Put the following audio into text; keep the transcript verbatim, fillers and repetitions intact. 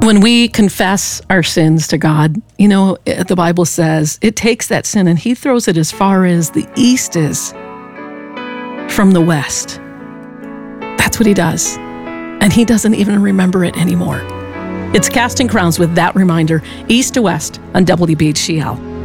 When we confess our sins to God, you know, the Bible says it takes that sin and he throws it as far as the east is from the west. That's what he does. And he doesn't even remember it anymore. It's Casting Crowns with that reminder, east to west on W B H C L.